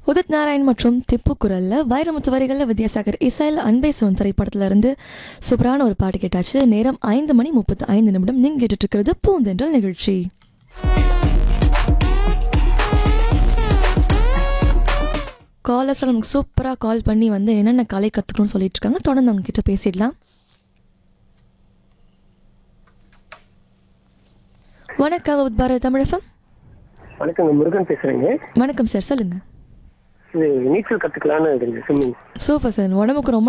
உதித் நாராயண் மற்றும் திப்பு குரல்ல வைரமுத்து வரிகளில் வித்யாசாகர் இசையில் அன்பே சிவன் திரைப்படத்துல இருந்து சூப்பரான ஒரு பாட்டு கேட்டாச்சு. நேரம் 5:35. நீங்க கேட்டுட்டு இருக்கிறது பூந்தென்றல் நிகழ்ச்சி. காலர்ஸ்ல நமக்கு சூப்பராக கால் பண்ணி வந்து என்னென்ன கலை கற்றுக்கணும்னு சொல்லிட்டு இருக்காங்க. தொடர்ந்து அவங்க கிட்ட பேசிடலாம். வணக்கம் பாரத் தமிழகம். வணக்கங்க, முருகன் பேசுறேங்க. வணக்கம் சார், சொல்லுங்க. இது நீச்சல் கத்துக்கலான்னு ஸ்விம்மிங். சூப்பர் சார், உடம்புக்கு ரொம்ப